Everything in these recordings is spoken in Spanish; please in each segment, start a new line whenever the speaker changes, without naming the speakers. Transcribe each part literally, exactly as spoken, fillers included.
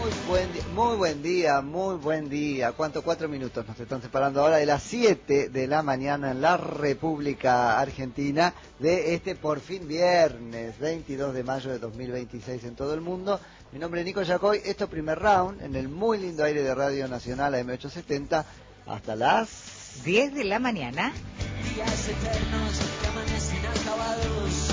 Muy buen, día, muy buen día, muy buen día. ¿Cuánto? Cuatro minutos nos están separando ahora de las siete de la mañana en la República Argentina de este por fin viernes veintidós de mayo de dos mil veintiséis en todo el mundo. Mi nombre es Nico Yacoy, esto primer round en el muy lindo aire de Radio Nacional A M ochocientos setenta hasta las
diez de la mañana.
Días eternos que amanecen acabados.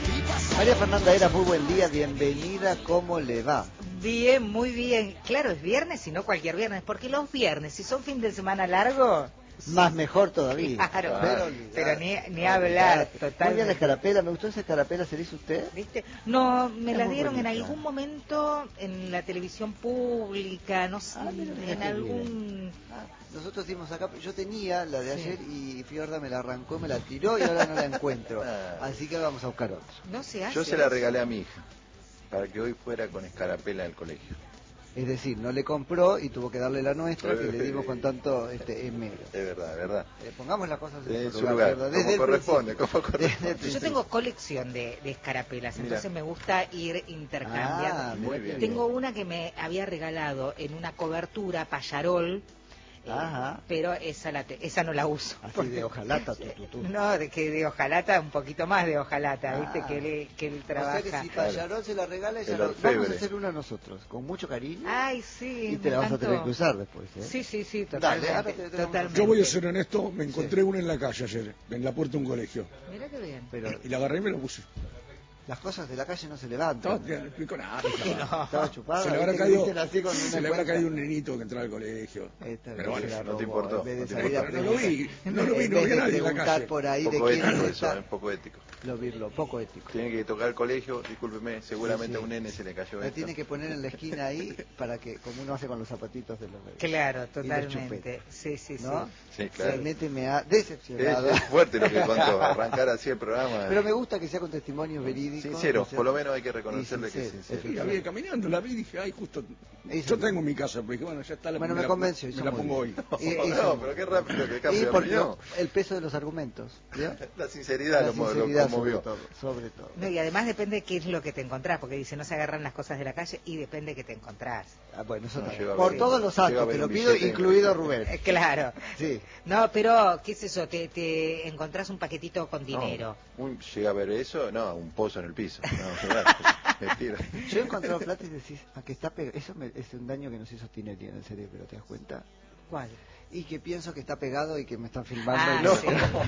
María Fernanda Era, muy buen día, bienvenida, ¿cómo le va?
Bien, muy bien. Claro, es viernes y no cualquier viernes, porque los viernes, si son fin de semana largo...
Más mejor todavía.
Claro,
pero,
pero ni, ni hablar, totalmente.
Muy bien la escarapela, me gustó esa escarapela, ¿se la hizo usted?
¿Viste? No, me
Es
la
muy
dieron
bonita.
en algún momento en la televisión pública, no sé,
Ah, mira, mira
en
qué
algún...
Ah, nosotros dimos acá, yo tenía la de
Sí.
ayer y Fiorda me la arrancó, me la tiró y ahora no la encuentro. Así que vamos a buscar otra.
No se hace
Yo se la
eso.
regalé a mi hija, para que hoy fuera con escarapela al colegio.
Es decir, no le compró y tuvo que darle la nuestra que le dimos con tanto este esmero.
Es verdad, es verdad.
Eh, pongamos las cosas en,
En
su
su
lugar,
lugar,
Fiorda,
como
desde el
corresponde,
principio.
como corresponde.
Desde el
Yo
principio.
tengo colección de, de escarapelas,
Mira.
entonces me gusta ir intercambiando.
Ah,
Muy
mira
bien.
qué
Tengo una que me había regalado en una cobertura Payarol, eh,
Ajá.
pero esa la te- esa no la uso.
Así de hojalata, tu, tu, tu.
No, de que de hojalata, un poquito más de hojalata,
Ah.
viste, que él, que él
O
trabaja.
sea que si Payarol se la regala, ella
El
lo...
orfebre.
vamos a hacer una nosotros, con mucho cariño.
Ay, sí,
y te
me
la vas a tener
encantó.
que usar después, ¿eh?
Sí, sí, sí,
Dale,
totalmente.
ahora te- te vamos a-
totalmente.
Yo voy a ser honesto, me encontré
Sí.
una en la calle ayer, en la puerta de un colegio.
Mira qué bien.
Pero
Y la agarré y me la puse.
las cosas de la calle no se
Estaba,
levantan.
no explico nada.
Estaba chupada.
Se le habrá
¿viste que
caído,
dicen así con
se
una
le habrá
cuenta?
caído un nenito que entraba al colegio.
Esta
Pero
vez
bueno,
se la
no te
robó,
importó,
en vez de
no te
salir a
Pero no lo vi, no lo vi,
en
no
vez
vi a
de
nadie en la
preguntar
calle.
por ahí de
Poco
quién
ético
es
eso,
esta,
es poco ético.
lo virlo, poco ético.
Tiene que tocar el colegio, discúlpeme, seguramente
Sí, sí.
a un nene se le cayó
La
esto.
tiene que poner en la esquina ahí para que, como uno hace con los zapatitos de los bebés.
Claro,
Y los
totalmente.
chupetes,
Sí, sí, sí.
¿no?
Sí, claro.
Realmente me ha
Es,
decepcionado.
es fuerte lo que contó, arrancar así el programa.
Pero me gusta que sea con testimonios verídicos.
Sincero,
¿no es
por lo
cierto?
menos hay que
Y
reconocerle que es
sincero,
sincero.
Y la vi caminando, la vi y dije, ay, justo.
Hizo
Yo
bien.
tengo mi casa, pero dije, bueno, ya está la
Bueno, me
la-
convenció,
Me
hizo
la
muy
pongo
bien.
hoy.
Y-
No,
hizo-
pero qué rápido que
Y
cambia de
porque
opinión.
el peso de los argumentos, ¿vio?
La sinceridad
La
lo, mo- lo
sinceridad sobre
conmovió.
todo, sobre todo.
No, y además depende de qué es lo que te encontrás, porque dice no se agarran las cosas de la calle y depende de qué te encontrás.
Ah, bueno, eso
No,
también.
llega a
Por
ver-
todos los
llega a
actos,
ver
te lo
un
pido,
billete.
incluido Rubén.
Eh, claro.
Sí.
No, pero, ¿qué es eso? Te, te encontrás un paquetito con dinero.
No, un- llega a ver eso, no, un pozo en el piso. No, claro, mentira.
Yo he encontrado plata y decís, a que está pegado. Eso me- es un daño que nos hizo Tinelli en el cerebro, ¿te das cuenta?
¿Cuál?
Y que pienso que está pegado y que me están filmando.
Ah,
y no,
sí,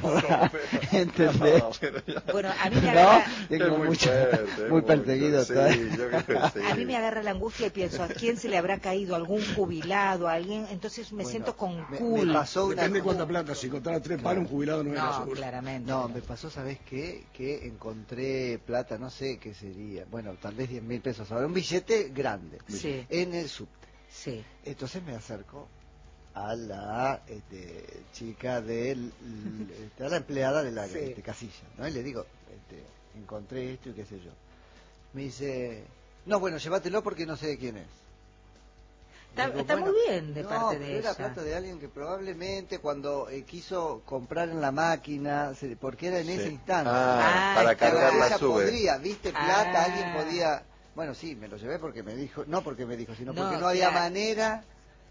¿entendés?
No, pero ya-
Bueno, a mí me
No,
agarra,
tengo
Es muy
mucho,
fuerte, es
muy
mucho,
perseguido
sí,
todavía.
yo creo que sí.
a mí me agarra la angustia y pienso, ¿a quién se le habrá caído? ¿Algún jubilado? ¿A alguien? Entonces me
Bueno,
siento con
me-
cool.
me pasó una
Depende de
cosa-
cuánta plata. Si encontrara tres
Claro.
palos, un jubilado no era
No,
seguro.
claramente.
No, me pasó, ¿sabes qué? Que encontré plata, no sé qué sería. Bueno, tal vez diez mil pesos ahora. Un billete grande.
Sí.
En el subte.
Sí.
Entonces me acerco a la este, chica del, este, a la empleada de la
Sí.
este, casilla, ¿no? Y le digo, este, encontré esto y qué sé yo. Me dice, no, bueno, llévatelo porque no sé de quién es.
Está,
Digo,
está
bueno,
muy bien de
no,
parte
pero
de
era
ella.
plata de alguien que probablemente cuando eh, quiso comprar en la máquina, se- porque era en
Sí.
ese instante.
Ah,
Ah,
para
claro,
cargar
ella
la sube.
podría, viste, plata,
Ah.
alguien podía. Bueno, sí, me lo llevé porque me dijo, no porque me dijo, sino
No,
porque no había
claro.
manera.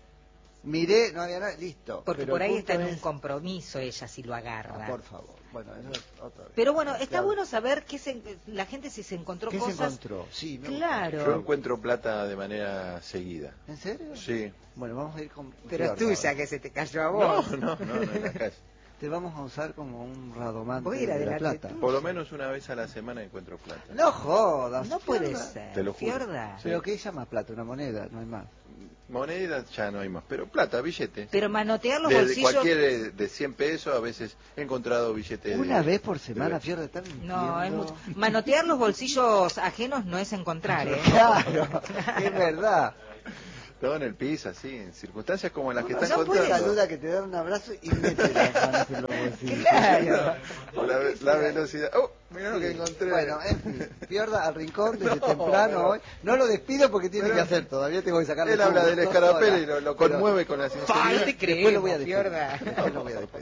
Miré, no había nada, listo.
Porque
Pero
por
el
ahí
punto
está en
es-
un compromiso ella si lo agarra.
Ah, por favor. Bueno, eso es otra vez.
Pero bueno, está
Claro.
bueno saber que se, la gente si se encontró
¿Qué se
cosas.
encontró? Sí, me
Claro.
Yo encuentro plata de manera seguida.
gusta. ¿En serio?
Sí.
Bueno, vamos a ir con.
Pero es
Fiorda
tuya
ahora.
que se te cayó a
No,
vos.
no, no, no en la calle.
Te vamos a usar como un radomante
Voy a ir
de la
adelante
plata.
tú.
Por lo menos una vez a la semana encuentro plata.
No jodas.
No puede
Fiorda.
ser.
Te lo juro.
Fiorda.
Sí.
Pero ¿qué llama plata? Una moneda, no hay más.
Monedas ya no hay más, pero plata, billetes.
Pero manotear los
de, de
bolsillos.
cualquier eh, de cien pesos, a veces he encontrado billetes de...
Una vez por semana,
de-
Fiorda, están mintiendo.
No, es mucho. Manotear los bolsillos ajenos no es encontrar, ¿eh?
Claro, es verdad.
Todo en el piso, así, en circunstancias como las que
No
están
puede
contando.
saluda que te dan un abrazo y mete las manos en los bolsillos.
Claro.
La, ve- la velocidad. ¡Oh! Mirá lo que
Sí.
encontré.
Bueno, en fin, Fiorda al rincón desde
No,
temprano
pero-
hoy. No lo despido porque tiene
pero-
que hacer, todavía tengo que sacarle
Él habla
jugo
del
dos
escarapela
horas.
y lo, lo
Pero
conmueve con la
Pa,
sinceridad.
no te
después
creemos,
lo voy a despedir.
Fiorda.
Después lo voy a despedir.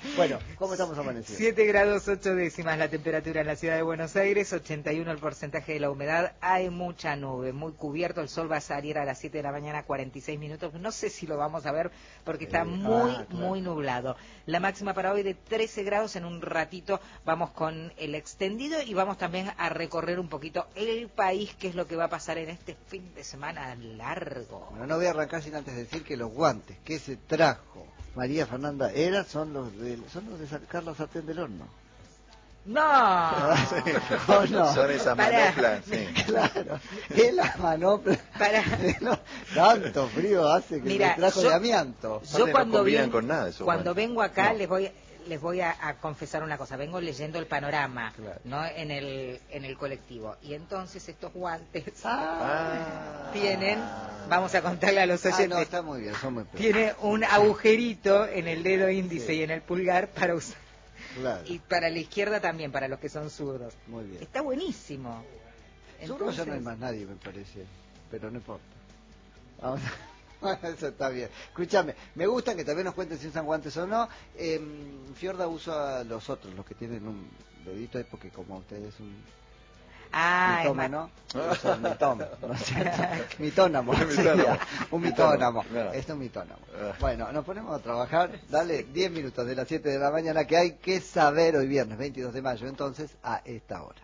Bueno, ¿cómo estamos amaneciendo?
siete grados ocho décimas la temperatura en la ciudad de Buenos Aires, ochenta y uno el porcentaje de la humedad, hay mucha nube, muy cubierto, el sol va a salir a las siete de la mañana, cuarenta y seis minutos, no sé si lo vamos a ver porque está
Eh,
muy,
ah, claro.
muy nublado. La máxima para hoy de trece grados, en un ratito vamos con el extendido y vamos también a recorrer un poquito el país, que es lo que va a pasar en este fin de semana largo.
Bueno, no voy a arrancar sin antes decir que los guantes que se trajo María Fernanda Era son los de, son los de sacar la sartén del horno.
¡No!
¿O no?
Son esas
Pará.
manoplas, sí.
Claro, es la manopla.
Para.
No, tanto frío hace que
Mira,
me trajo
yo-
de amianto.
Aparte
Yo
no
cuando,
combinan
ven-
con nada esos
cuando
guantes.
vengo acá
No.
les voy les voy a, a confesar una cosa. Vengo leyendo el panorama,
Claro.
¿no? En el en el colectivo y entonces estos guantes
Ah,
tienen, vamos a contarle a los
Ah,
oyentes,
no, está muy bien, son muy feos.
tiene un agujerito en el dedo índice
Sí.
y en el pulgar para usar
Claro,
y para la izquierda también, para los que son zurdos.
muy bien.
Está buenísimo.
Zurdo ya no hay
Entonces-
más nadie, me parece, pero no importa. Vamos a- Eso está bien. Escúchame, me gusta que también nos cuenten si usan guantes o no. Eh, Fiorda usa los otros, los que tienen un dedito, es porque como ustedes es un
Ah, es más-
mitómano, usa un mitómano, ¿no es cierto? Mitónamo,
Un mitónamo.
sería, un mitónamo.
Claro.
Esto es un mitónamo.
Ah.
Bueno, nos ponemos a trabajar. Dale, diez minutos de las siete de la mañana que hay que saber hoy viernes veintidós de mayo, entonces, a esta hora.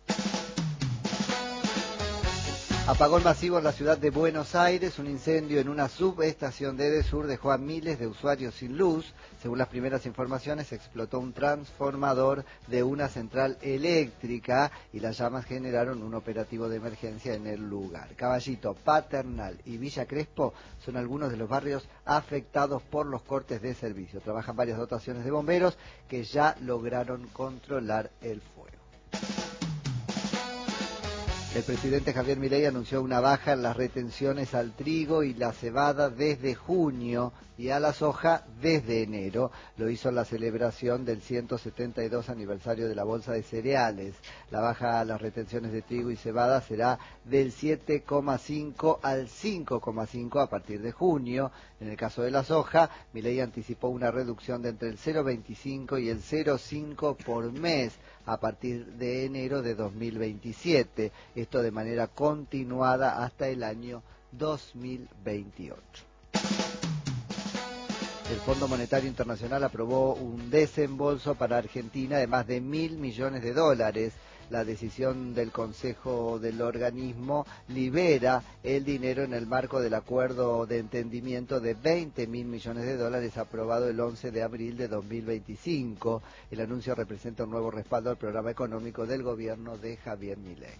Apagón masivo en la ciudad de Buenos Aires. Un incendio en una subestación de Edesur dejó a miles de usuarios sin luz. Según las primeras informaciones, explotó un transformador de una central eléctrica y las llamas generaron un operativo de emergencia en el lugar. Caballito, Paternal y Villa Crespo son algunos de los barrios afectados por los cortes de servicio. Trabajan varias dotaciones de bomberos que ya lograron controlar el fuego. El presidente Javier Milei anunció una baja en las retenciones al trigo y la cebada desde junio y a la soja desde enero. Lo hizo en la celebración del ciento setenta y dos aniversario de la Bolsa de Cereales. La baja a las retenciones de trigo y cebada será del siete coma cinco al cinco coma cinco a partir de junio. En el caso de la soja, Milei anticipó una reducción de entre el cero coma veinticinco y el cero coma cinco por mes a partir de enero de dos mil veintisiete. Esto de manera continuada hasta el año dos mil veintiocho. El Fondo Monetario Internacional aprobó un desembolso para Argentina de más de mil millones de dólares. La decisión del Consejo del organismo libera el dinero en el marco del acuerdo de entendimiento de veinte mil millones de dólares aprobado el once de abril de dos mil veinticinco. El anuncio representa un nuevo respaldo al programa económico del gobierno de Javier Milei.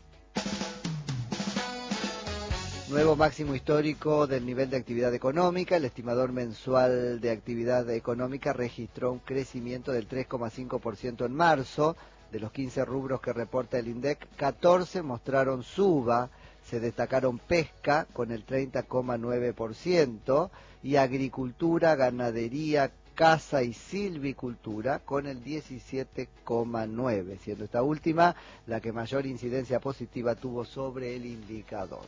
Nuevo máximo histórico del nivel de actividad económica. El estimador mensual de actividad económica registró un crecimiento del tres coma cinco por ciento en marzo. De los quince rubros que reporta el INDEC, catorce mostraron suba. Se destacaron pesca con el treinta coma nueve por ciento y agricultura, ganadería, caza y silvicultura con el diecisiete coma nueve por ciento, siendo esta última la que mayor incidencia positiva tuvo sobre el indicador.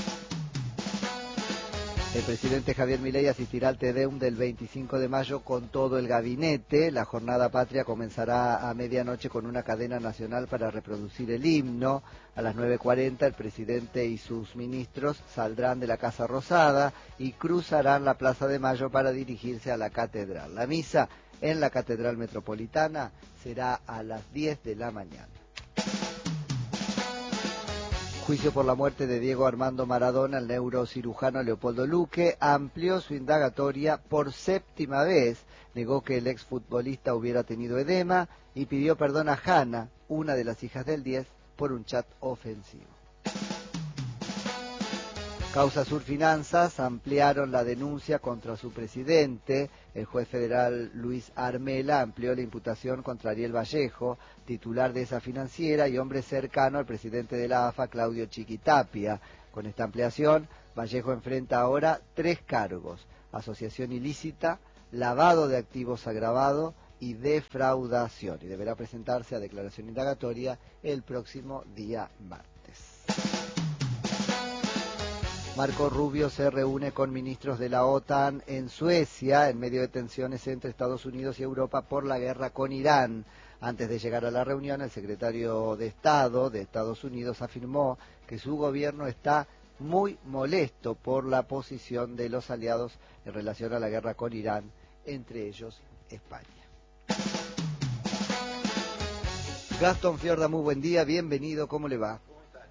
El presidente Javier Milei asistirá al Te Deum del veinticinco de mayo con todo el gabinete. La jornada patria comenzará a medianoche con una cadena nacional para reproducir el himno. A las nueve cuarenta el presidente y sus ministros saldrán de la Casa Rosada y cruzarán la Plaza de Mayo para dirigirse a la catedral. La misa en la Catedral Metropolitana será a las diez de la mañana. Juicio por la muerte de Diego Armando Maradona. El neurocirujano Leopoldo Luque amplió su indagatoria por séptima vez. Negó que el exfutbolista hubiera tenido edema y pidió perdón a Hanna, una de las hijas del diez, por un chat ofensivo. Causa Sur Finanzas ampliaron la denuncia contra su presidente. El juez federal Luis Armela amplió la imputación contra Ariel Vallejo, titular de esa financiera y hombre cercano al presidente de la A F A, Claudio Chiquitapia. Con esta ampliación, Vallejo enfrenta ahora tres cargos: asociación ilícita, lavado de activos agravado y defraudación. Y deberá presentarse a declaración indagatoria el próximo día martes. Marco Rubio se reúne con ministros de la OTAN en Suecia en medio de tensiones entre Estados Unidos y Europa por la guerra con Irán. Antes de llegar a la reunión, el secretario de Estado de Estados Unidos afirmó que su gobierno está muy molesto por la posición de los aliados en relación a la guerra con Irán, entre ellos España. Gastón Fiorda, muy buen día, bienvenido, ¿cómo le va?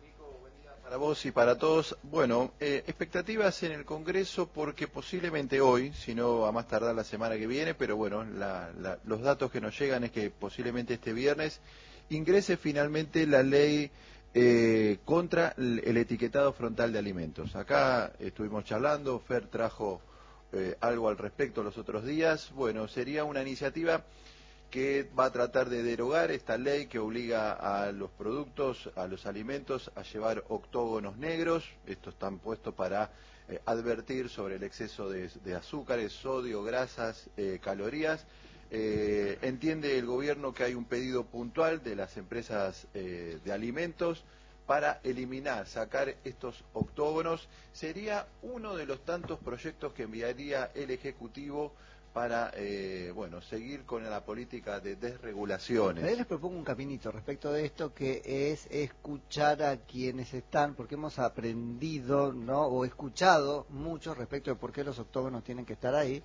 Para vos y para todos, bueno, eh, expectativas en el Congreso porque posiblemente hoy, si no a más tardar la semana que viene, pero bueno, la, la, los datos que nos llegan es que posiblemente este viernes ingrese finalmente la ley eh, contra el, el etiquetado frontal de alimentos. Acá estuvimos charlando, Fer trajo eh, algo al respecto los otros días. Bueno, sería una iniciativa que va a tratar de derogar esta ley que obliga a los productos, a los alimentos, a llevar octógonos negros. Estos están puestos para eh, advertir sobre el exceso de, de azúcares, sodio, grasas, eh, calorías. Eh, entiende el gobierno que hay un pedido puntual de las empresas eh, de alimentos para eliminar, sacar estos octógonos. Sería uno de los tantos proyectos que enviaría el Ejecutivo para, eh, bueno, seguir con la política de desregulaciones.
Ahí les propongo un caminito respecto de esto, que es escuchar a quienes están, porque hemos aprendido, ¿no?, o escuchado mucho respecto de por qué los octógonos tienen que estar ahí.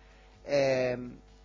Eh,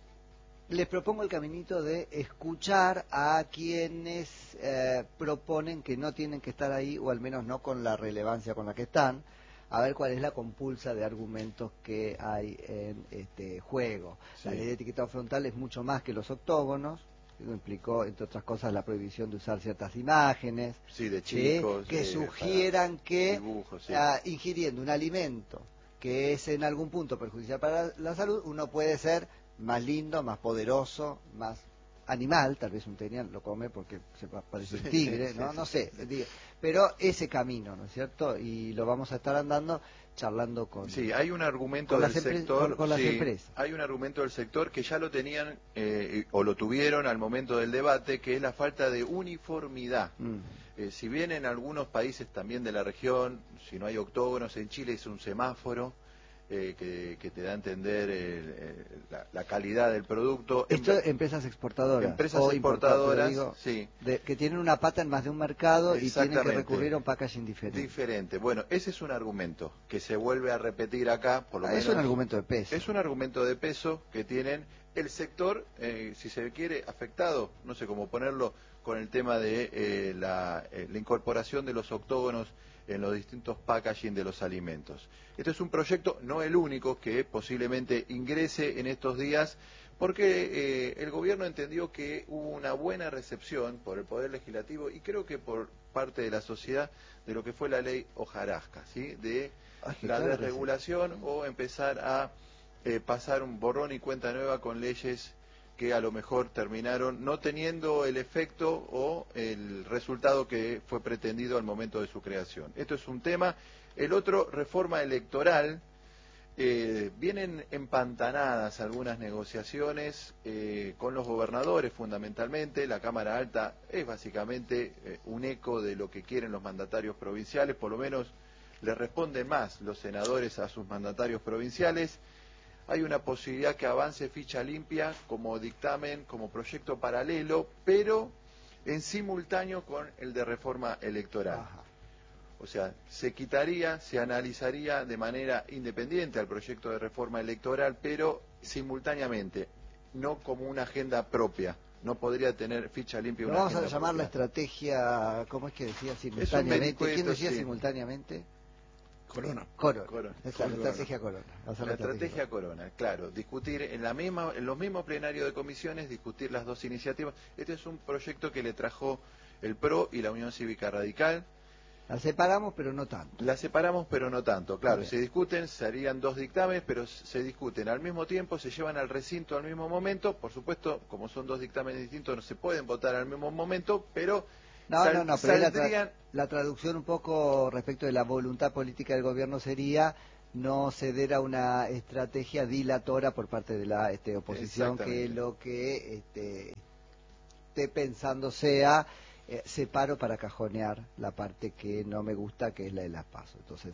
les propongo el caminito de escuchar a quienes eh, proponen que no tienen que estar ahí, o al menos no con la relevancia con la que están, a ver cuál es la compulsa de argumentos que hay en este juego. Sí. La ley de etiquetado frontal es mucho más que los octógonos. Eso implicó, entre otras cosas, la prohibición de usar ciertas imágenes,
sí, de chicos,
¿sí?, que
eh,
sugieran que
dibujos, sí.
uh, ingiriendo un alimento que es en algún punto perjudicial para la salud, uno puede ser más lindo, más poderoso, más animal. Tal vez un tenial lo come porque se parece un tigre, sí, ¿no? Sí, no sé, sí. Pero ese camino, ¿no es cierto? Y lo vamos a estar andando charlando con...
Sí, hay un argumento
del
sector...
Con, con las
sí,
empresas.
Hay un argumento del sector que ya lo tenían eh, o lo tuvieron al momento del debate, que es la falta de uniformidad. Mm. Eh, si bien en algunos países también de la región, si no hay octógonos, en Chile es un semáforo, Eh, que, que te da a entender el, el, la, la calidad del producto.
Esto en, empresas exportadoras.
Empresas o exportadoras, digo,
sí. De, que tienen una pata en más de un mercado y tienen que recurrir a un packaging diferente.
Diferente. Bueno, ese es un argumento que se vuelve a repetir acá, por lo
ah,
menos.
Es un argumento de peso.
Es un argumento de peso que tienen el sector, eh, si se quiere, afectado, no sé cómo ponerlo, con el tema de eh, la, eh, la incorporación de los octógonos en los distintos packaging de los alimentos. Este es un proyecto, no el único, que posiblemente ingrese en estos días, porque eh, el gobierno entendió que hubo una buena recepción por el Poder Legislativo y creo que por parte de la sociedad de lo que fue la ley hojarasca, ¿sí?, de Ay, la claro desregulación, sí. O empezar a eh, pasar un borrón y cuenta nueva con leyes que a lo mejor terminaron no teniendo el efecto o el resultado que fue pretendido al momento de su creación. Esto es un tema. El otro, reforma electoral. Eh, vienen empantanadas algunas negociaciones eh, con los gobernadores fundamentalmente. La Cámara Alta es básicamente eh, un eco de lo que quieren los mandatarios provinciales, por lo menos le responden más los senadores a sus mandatarios provinciales. Hay una posibilidad que avance ficha limpia como dictamen, como proyecto paralelo, pero en simultáneo con el de reforma electoral. Ajá. O sea, se quitaría, se analizaría de manera independiente al proyecto de reforma electoral, pero simultáneamente, no como una agenda propia. No podría tener ficha limpia una
agenda propia. Vamos a llamar
propia.
La estrategia, ¿cómo es que decía simultáneamente? ¿Quién decía
sí.
simultáneamente?
Corona.
Corona.
Corona.
Es la estrategia Corona.
La, la estrategia Corona. Corona, claro. Discutir en la misma, en los mismos plenarios de comisiones, discutir las dos iniciativas. Este es un proyecto que le trajo el P R O y la Unión Cívica Radical.
La separamos, pero no tanto.
La separamos, pero no tanto. Claro, se discuten, serían dos dictámenes, pero se discuten al mismo tiempo, se llevan al recinto al mismo momento. Por supuesto, como son dos dictámenes distintos, no se pueden votar al mismo momento, pero...
No, Sal, no, no, pero saldrían... la, tra la traducción un poco respecto de la voluntad política del gobierno sería no ceder a una estrategia dilatora por parte de la este, oposición, que lo que este, esté pensando sea eh, separo para cajonear la parte que no me gusta, que es la de las PASO. Entonces,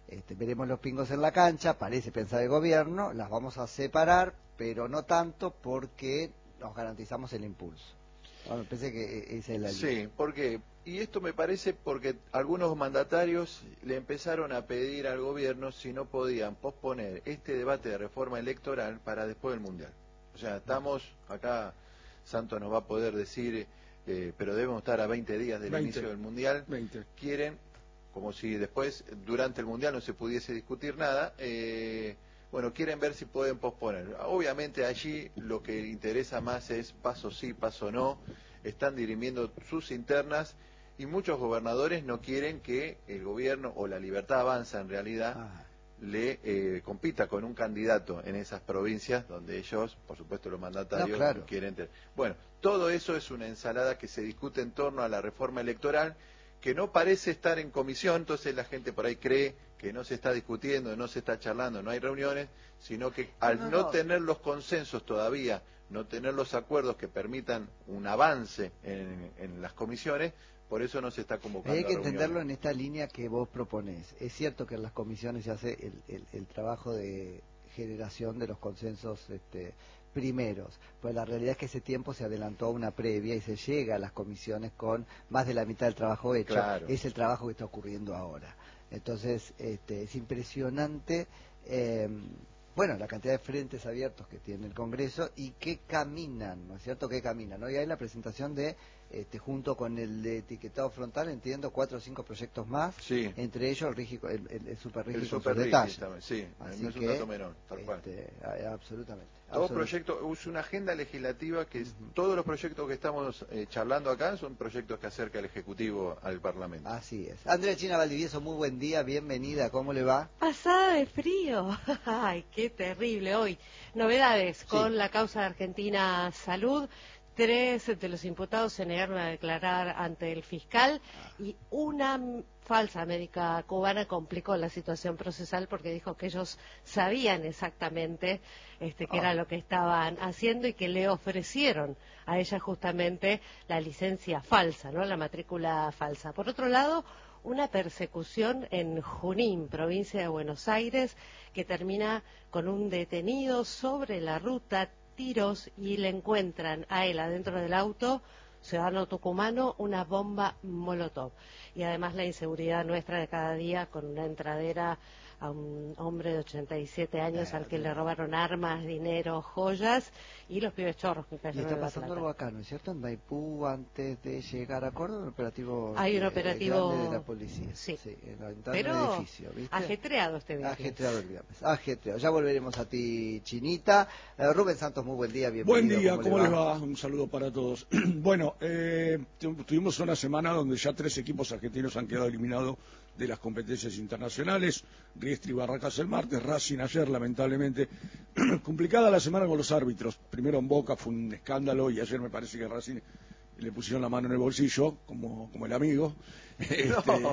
este, veremos los pingos en la cancha, parece pensar el gobierno, las vamos a separar, pero no tanto porque nos garantizamos el impulso. Bueno, pensé que esa es la línea.
Sí, porque, y esto me parece porque algunos mandatarios le empezaron a pedir al gobierno si no podían posponer este debate de reforma electoral para después del Mundial. O sea, estamos, acá Santos nos va a poder decir, eh, pero debemos estar a veinte días del
veinte.
inicio del Mundial.
veinte.
Quieren, como si después, durante el Mundial no se pudiese discutir nada, eh, bueno, quieren ver si pueden posponer. Obviamente allí lo que interesa más es paso sí, paso no. Están dirimiendo sus internas y muchos gobernadores no quieren que el gobierno, o la Libertad Avanza en realidad,
Ah.
le eh, compita con un candidato en esas provincias donde ellos, por supuesto los mandatarios,
No, claro.
quieren tener. Bueno, todo eso es una ensalada que se discute en torno a la reforma electoral, que no parece estar en comisión, entonces la gente por ahí cree que no se está discutiendo, no se está charlando, no hay reuniones, sino que al
No,
no,
no, no.
tener los consensos todavía, no tener los acuerdos que permitan un avance en, en las comisiones, por eso no se está convocando
Hay que
a reuniones.
entenderlo en esta línea que vos proponés. Es cierto que en las comisiones se hace el, el, el trabajo de generación de los consensos este, primeros, pues la realidad es que ese tiempo se adelantó a una previa y se llega a las comisiones con más de la mitad del trabajo hecho.
Claro.
Es el trabajo que está ocurriendo ahora. Entonces, este, es impresionante, eh, bueno, la cantidad de frentes abiertos que tiene el Congreso y que caminan, ¿no es cierto? Que caminan, ¿no? Y hay la presentación de, este, junto con el de etiquetado frontal, entiendo, cuatro o cinco proyectos más,
Sí.
entre ellos el, rígido, el, el, el super rígido
El
con sus
Super
detalles.
Rigi también, sí,
Así
no es un
que,
dato menor, tal cual.
este, a- absolutamente.
Todo
absolut-
proyecto, es una agenda legislativa que es,
Ujú.
todos los proyectos que estamos eh, charlando acá son proyectos que acerca el Ejecutivo al Parlamento.
Así es. Andrea China Valdivieso, muy buen día, bienvenida, ¿cómo le va?
Pasada de frío. Ay, qué terrible hoy. Novedades
Sí.
con la causa de Argentina Salud. Tres de los imputados se negaron a declarar ante el fiscal y una m- falsa médica cubana complicó la situación procesal porque dijo que ellos sabían exactamente este, qué
Ah.
era lo que estaban haciendo y que le ofrecieron a ella justamente la licencia falsa, ¿no? La matrícula falsa. Por otro lado, una persecución en Junín, provincia de Buenos Aires, que termina con un detenido sobre la ruta, tiros, y le encuentran a él adentro del auto, ciudadano tucumano, una bomba molotov. Y además la inseguridad nuestra de cada día con una entradera a un hombre de ochenta y siete años al que le robaron armas, dinero, joyas y los pibes chorros que
Y
cayeron
está
en La
pasando
Plata.
algo acá, ¿no es cierto? En Maipú, antes de llegar a Córdoba, un operativo,
Hay un
eh,
operativo-
grande de la policía.
sí.
en la ventana
Pero
del edificio, ¿viste?
ajetreado este viernes.
Ajetreado el viernes, ajetreado. Ya volveremos a ti, Chinita. Eh, Rubén Santos, muy buen día, bienvenido.
Buen día, ¿cómo les va? Un saludo para todos. Bueno, eh, tu- tuvimos una semana donde ya tres equipos argentinos han quedado eliminados de las competencias internacionales. Riestra y Barracas el martes, Racing ayer, lamentablemente. Complicada la semana con los árbitros. Primero en Boca fue un escándalo y ayer me parece que Racing le pusieron la mano en el bolsillo, como, como el amigo. Este,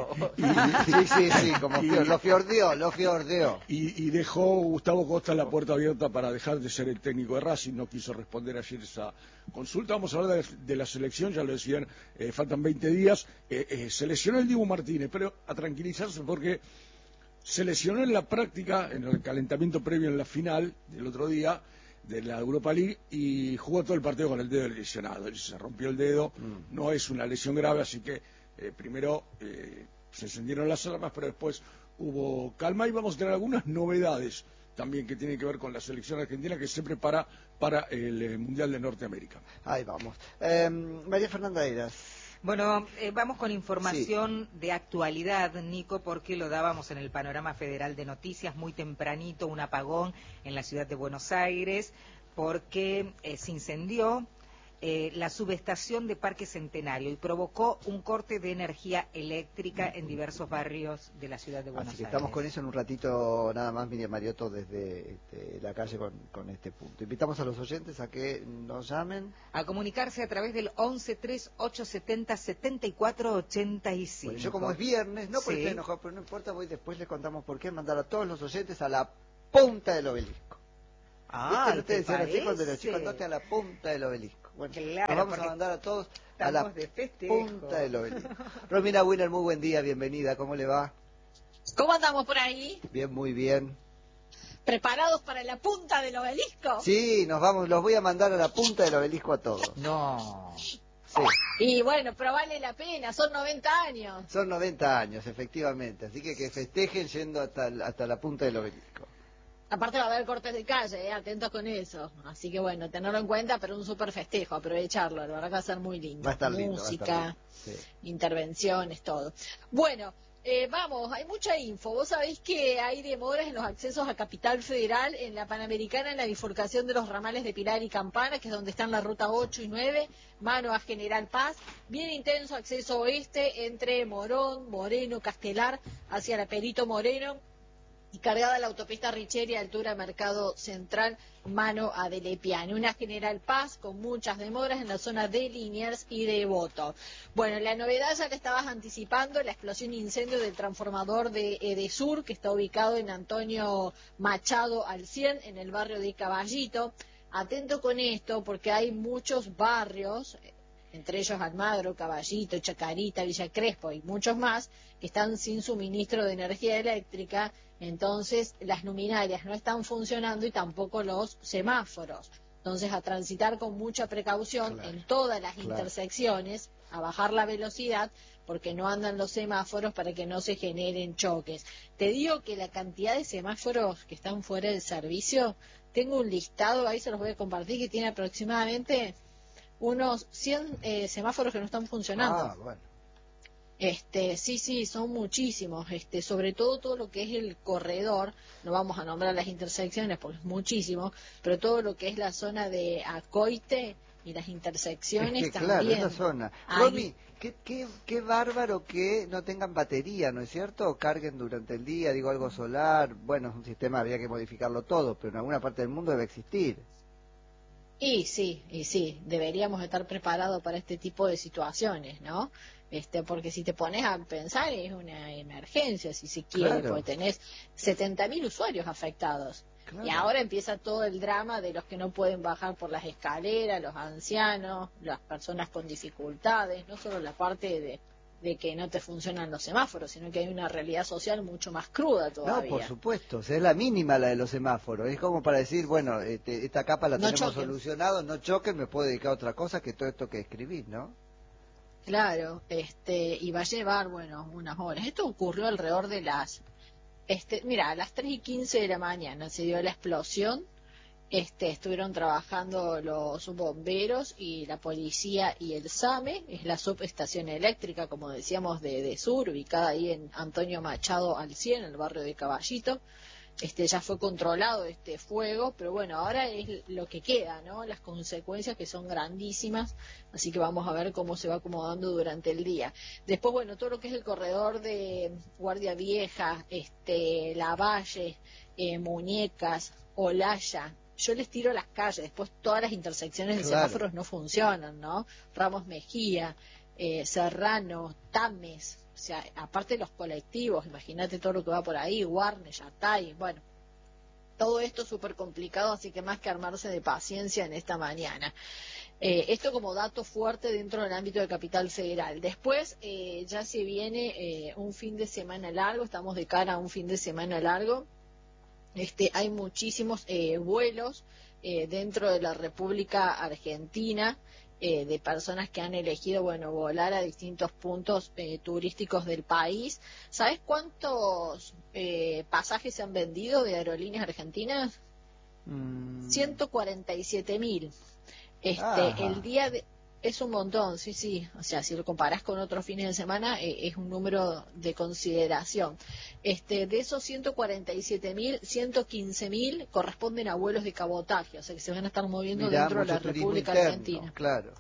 Sí, sí, sí, como
y-
fior- lo fiordeó, lo fiordeó.
y, y dejó Gustavo Costa la puerta abierta para dejar de ser el técnico de Racing. No quiso responder ayer esa consulta. Vamos a hablar de, de la selección, ya lo decían, eh, faltan veinte días. Eh, eh, se lesionó el Dibu Martínez, pero a tranquilizarse porque se lesionó en la práctica, en el calentamiento previo en la final del otro día de la Europa League, y jugó todo el partido con el dedo lesionado. Él se rompió el dedo,
Mm.
no es una lesión grave, así que eh, primero eh, se encendieron las alarmas, pero después hubo calma y vamos a tener algunas novedades también que tienen que ver con la selección argentina que se prepara para el eh, Mundial de Norteamérica.
Ahí vamos. Eh, María Fernanda Eras.
Bueno, eh, vamos con información de actualidad, Nico, porque lo dábamos en el panorama federal de noticias muy tempranito, un apagón en la ciudad de Buenos Aires, porque eh, se incendió eh, la subestación de Parque Centenario y provocó un corte de energía eléctrica en diversos barrios de la ciudad de Buenos
Así que
Aires.
estamos con eso en un ratito, nada más, Miriam Mariotto, desde este, la calle con, con este punto. Invitamos a los oyentes a que nos llamen.
A comunicarse a través del once tres ocho setenta setenta y cuatro ochenta y cinco.
Bueno, yo como es viernes, no por
Sí.
estar enojado, pero no importa, voy después les contamos por qué, mandar a todos los oyentes a la punta del obelisco.
Ah,
¿Viste? No te decían así cuando era chico,
parece?
andate a la punta del obelisco. Bueno,
Claro,
nos vamos a
porque
mandar a todos a la
estamos de festejo.
punta del obelisco. Romina Winner, muy buen día, bienvenida, ¿cómo le va?
¿Cómo andamos por ahí?
Bien, muy bien.
¿Preparados para la punta del obelisco?
Sí, nos vamos, los voy a mandar a la punta del obelisco a todos.
No.
Sí,
Y bueno, pero vale la pena, son noventa años.
son noventa años, efectivamente, así que que festejen yendo hasta, el- hasta la punta del obelisco.
Aparte va a haber cortes de calle, ¿eh? Atentos con eso. Así que bueno, tenerlo en cuenta, pero un súper festejo, aprovecharlo, la verdad que va a ser muy lindo.
Va a estar lindo, va a estar
Música,
lindo, sí.
intervenciones, todo. Bueno, eh, vamos, hay mucha info. Vos sabéis que hay demoras en los accesos a Capital Federal, en la Panamericana, en la bifurcación de los ramales de Pilar y Campana, que es donde están la ruta ocho y nueve, mano a General Paz. Bien intenso acceso oeste entre Morón, Moreno, Castelar, hacia la Perito Moreno, y cargada la autopista Richeri, altura Mercado Central, mano a Delepiane. Una General Paz con muchas demoras en la zona de Liniers y de Voto. Bueno, la novedad ya la estabas anticipando, la explosión e incendio del transformador de Edesur, que está ubicado en Antonio Machado al cien, en el barrio de Caballito. Atento con esto, porque hay muchos barrios, entre ellos Almagro, Caballito, Chacarita, Villa Crespo y muchos más, que están sin suministro de energía eléctrica. Entonces las luminarias no están funcionando y tampoco los semáforos. Entonces a transitar con mucha precaución
Claro,
en todas las
claro.
intersecciones, a bajar la velocidad porque no andan los semáforos para que no se generen choques. Te digo que la cantidad de semáforos que están fuera del servicio, tengo un listado, ahí se los voy a compartir, que tiene aproximadamente unos cien eh, semáforos que no están funcionando.
Ah, bueno.
Este, sí, sí, son muchísimos, este, sobre todo todo lo que es el corredor, no vamos a nombrar las intersecciones porque es muchísimo, pero todo lo que es la zona de Acoite y las intersecciones
Es que
también.
claro, esa zona.
Ahí-
Romy, qué, qué, qué bárbaro que no tengan batería, ¿no es cierto? O carguen durante el día, digo algo solar. Bueno, es un sistema, habría que modificarlo todo, pero en alguna parte del mundo debe existir.
Y sí, y sí, deberíamos estar preparados para este tipo de situaciones, ¿no? Este, porque si te pones a pensar es una emergencia, si se quiere,
Claro.
porque tenés setenta mil usuarios afectados.
Claro.
Y ahora empieza todo el drama de los que no pueden bajar por las escaleras, los ancianos, las personas con dificultades, no solo la parte de, de que no te funcionan los semáforos, sino que hay una realidad social mucho más cruda todavía.
No, por supuesto, o sea, es la mínima la de los semáforos. Es como para decir, bueno, este, esta capa la
No
tenemos
choquen.
solucionado, no choquen, me puedo dedicar a otra cosa que todo esto que escribís, ¿no?
Claro, este, y va a llevar, bueno, unas horas. Esto ocurrió alrededor de las, este, mira, a las tres y quince de la mañana se dio la explosión. Este, estuvieron trabajando los bomberos y la policía y el SAME, es la subestación eléctrica, como decíamos, de, de Sur, ubicada ahí en Antonio Machado al cien, en el barrio de Caballito. Este, ya fue controlado este fuego, pero bueno, ahora es lo que queda, ¿no? Las consecuencias, que son grandísimas, así que vamos a ver cómo se va acomodando durante el día. Después, bueno, todo lo que es el corredor de Guardia Vieja, este, Lavalle, eh, Muñecas, Olaya, yo les tiro las calles, después todas las intersecciones de
Claro.
semáforos no funcionan, ¿no? Ramos Mejía, eh, Serrano, Tames, o sea, aparte de los colectivos, imagínate todo lo que va por ahí, Warner, Yatay, bueno, todo esto súper complicado, así que más que armarse de paciencia en esta mañana. Eh, esto como dato fuerte dentro del ámbito de Capital Federal. Después eh, ya se viene eh, un fin de semana largo, estamos de cara a un fin de semana largo. Este, hay muchísimos eh, vuelos eh, dentro de la República Argentina, eh, de personas que han elegido, bueno, volar a distintos puntos eh, turísticos del país. ¿Sabes cuántos eh, pasajes se han vendido de aerolíneas argentinas?
Mm.
ciento cuarenta y siete mil. Este,
Ajá.
el día de... Es un montón, sí, sí. O sea, si lo comparás con otros fines de semana, eh, es un número de consideración. Este, de esos ciento cuarenta y siete mil, ciento quince mil corresponden a vuelos de cabotaje, o sea, que se van a estar moviendo
Mirá,
dentro de
mucho
la
turismo
República
interno,
Argentina.
claro.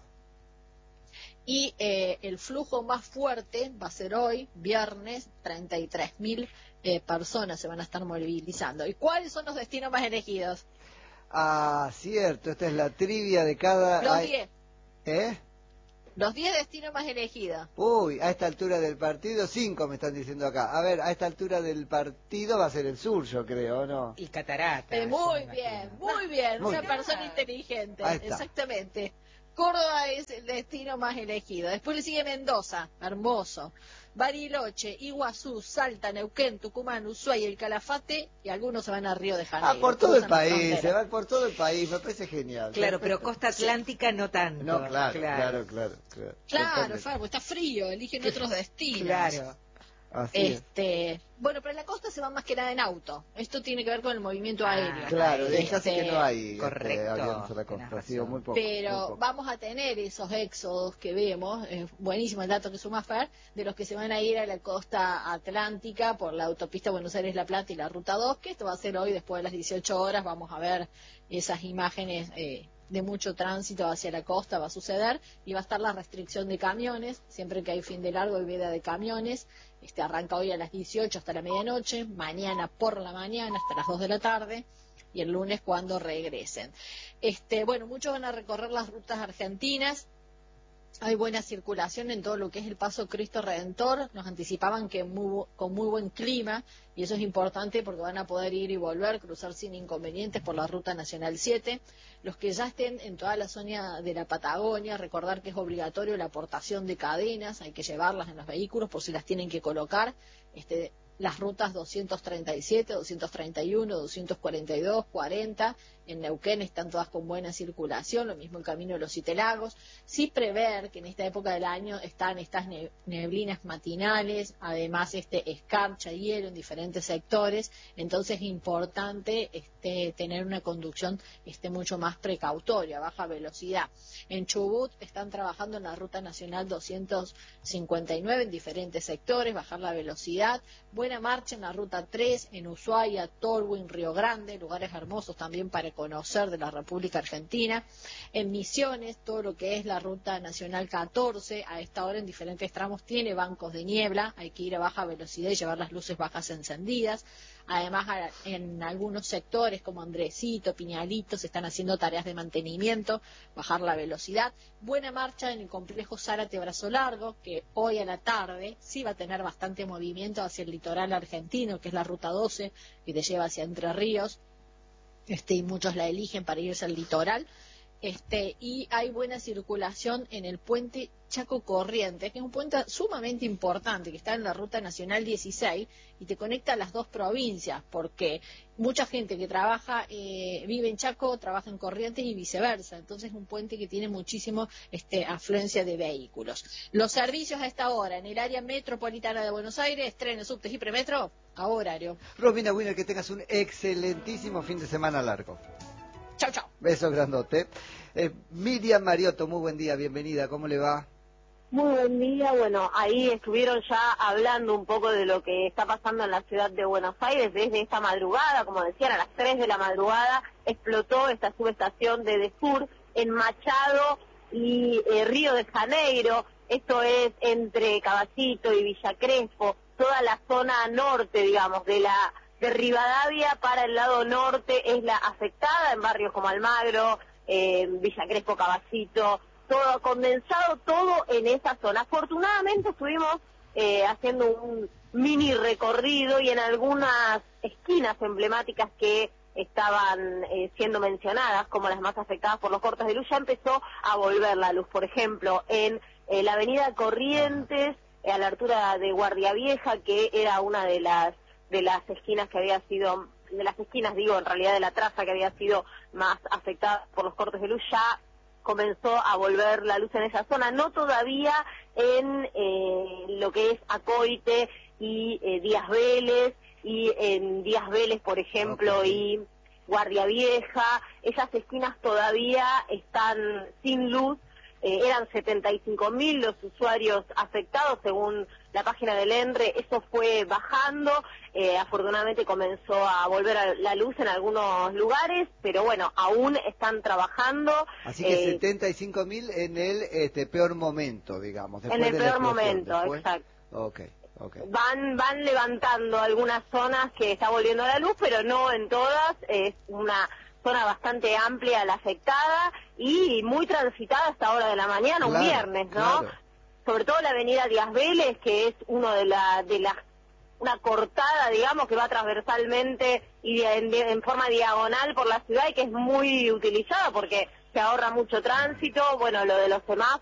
Y eh, el flujo más fuerte va a ser hoy, viernes, treinta y tres mil eh, personas se van a estar movilizando. ¿Y cuáles son los destinos más elegidos?
Ah, cierto, esta es la trivia de cada...
Los
ay,
diez.
¿Eh?
Los diez destinos más elegidos.
Uy, a esta altura del partido, cinco me están diciendo acá. A ver, a esta altura del partido va a ser el sur, yo creo, ¿no?
Y cataratas.
Eh, muy
me
bien,
imagino.
muy bien,
Muy
una
bien.
persona inteligente,
Ahí está.
exactamente. Córdoba es el destino más elegido. Después le sigue Mendoza, hermoso. Bariloche, Iguazú, Salta, Neuquén, Tucumán, Ushuaia, el Calafate, y algunos se van a Río de Janeiro.
Ah, por todo el
cruzan la
país,
frontera.
se va por todo el país, me parece genial.
Claro, pero
Perfecto.
costa atlántica no tanto.
No, claro, claro, claro. Claro,
Claro,
Totalmente.
Fabo, está frío, eligen otros destinos.
Claro.
Así es.
Este, bueno, pero en la costa se van más que nada en auto. Esto tiene que ver con el movimiento
Ah,
aéreo.
Claro,
Este,
es casi que no hay
correcto,
este, aviones a la
tenés
costa, ha
razón.
sido muy poco.
Pero
muy poco.
vamos a tener esos éxodos que vemos, es buenísimo el dato que suma Fer, de los que se van a ir a la costa atlántica por la autopista Buenos Aires-La Plata y la Ruta dos, que esto va a ser hoy después de las dieciocho horas, vamos a ver esas imágenes eh, de mucho tránsito hacia la costa, va a suceder, y va a estar la restricción de camiones, siempre que hay fin de largo hay veda de camiones. Este arranca hoy a las dieciocho hasta la medianoche, mañana por la mañana hasta las dos de la tarde, y el lunes cuando regresen. Este, bueno, muchos van a recorrer las rutas argentinas. Hay buena circulación en todo lo que es el Paso Cristo Redentor. Nos anticipaban que muy, con muy buen clima, y eso es importante porque van a poder ir y volver, cruzar sin inconvenientes por la Ruta Nacional siete. Los que ya estén en toda la zona de la Patagonia, recordar que es obligatorio la aportación de cadenas, hay que llevarlas en los vehículos por si las tienen que colocar. Este, las rutas doscientos treinta y siete, doscientos treinta y uno, doscientos cuarenta y dos, cuarenta, en Neuquén están todas con buena circulación, lo mismo el camino de los Siete Lagos. Sí prever que en esta época del año están estas ne- neblinas matinales, además este escarcha, hielo en diferentes sectores, entonces es importante este, tener una conducción este, mucho más precautoria, baja velocidad. En Chubut están trabajando en la Ruta Nacional doscientos cincuenta y nueve en diferentes sectores, bajar la velocidad. Buena marcha en la Ruta tres, en Ushuaia, Tolwyn, Río Grande, lugares hermosos también para conocer de la República Argentina. En Misiones, todo lo que es la Ruta Nacional catorce, a esta hora en diferentes tramos tiene bancos de niebla, hay que ir a baja velocidad y llevar las luces bajas encendidas. Además, en algunos sectores como Andresito, Piñalito, se están haciendo tareas de mantenimiento, bajar la velocidad. Buena marcha en el complejo Zárate Brazo Largo, que hoy a la tarde sí va a tener bastante movimiento hacia el litoral argentino, que es la Ruta doce, que te lleva hacia Entre Ríos, este, y muchos la eligen para irse al litoral. Este, y hay buena circulación en el puente Chaco Corrientes, que es un puente sumamente importante, que está en la Ruta Nacional dieciséis y te conecta a las dos provincias, porque mucha gente que trabaja, eh, vive en Chaco, trabaja en Corrientes y viceversa. Entonces es un puente que tiene muchísimo este, afluencia de vehículos. Los servicios a esta hora en el área metropolitana de Buenos Aires, trenes, subtes y premetro, a horario.
Romina Winner, que tengas un excelentísimo fin de semana largo.
Chau, chau.
Besos grandote. Eh, Miriam Mariotto, muy buen día, bienvenida, ¿cómo le va?
Muy buen día, bueno, ahí estuvieron ya hablando un poco de lo que está pasando en la ciudad de Buenos Aires. Desde esta madrugada, como decían, a las tres de la madrugada explotó esta subestación de Desur en Machado y eh, Río de Janeiro. Esto es entre Caballito y Villa Crespo, toda la zona norte, digamos, de la de Rivadavia para el lado norte es la afectada, en barrios como Almagro, eh, Villa Crespo, Caballito, todo condensado, todo en esa zona. Afortunadamente estuvimos eh, haciendo un mini recorrido y en algunas esquinas emblemáticas que estaban eh, siendo mencionadas como las más afectadas por los cortes de luz, ya empezó a volver la luz. Por ejemplo, en eh, la avenida Corrientes, eh, a la altura de Guardia Vieja, que era una de las de las esquinas que había sido, de las esquinas digo, en realidad de la traza que había sido más afectada por los cortes de luz, ya comenzó a volver la luz en esa zona, no todavía en eh, lo que es Acoite y eh, Díaz Vélez, y en Díaz Vélez, por ejemplo, okay. y Guardia Vieja, esas esquinas todavía están sin luz. Eh, eran setenta y cinco mil los usuarios afectados según la página del ENRE, eso fue bajando, eh, afortunadamente comenzó a volver a la luz en algunos lugares, pero bueno, aún están trabajando.
Así que
eh,
setenta y cinco mil en el este, peor momento, digamos.
En el peor momento, después. Exacto.
Okay, okay.
Van, van levantando algunas zonas que está volviendo a la luz, pero no en todas, es una zona bastante amplia la afectada y muy transitada hasta hora de la mañana, claro, un viernes, ¿no? Claro. Sobre todo la avenida Díaz Vélez, que es uno de la de las una cortada, digamos, que va transversalmente y en, en forma diagonal por la ciudad y que es muy utilizada porque se ahorra mucho tránsito. Bueno, lo de los semáforos